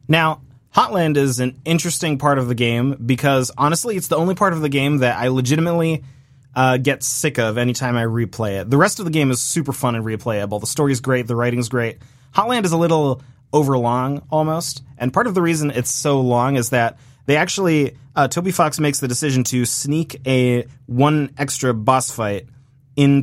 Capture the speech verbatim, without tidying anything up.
Now, Hotland is an interesting part of the game because, honestly, it's the only part of the game that I legitimately uh, get sick of anytime I replay it. The rest of the game is super fun and replayable. The story's great. The writing's great. Hotland is a little overlong, almost. And part of the reason it's so long is that they actually... Uh, Toby Fox makes the decision to sneak a one extra boss fight into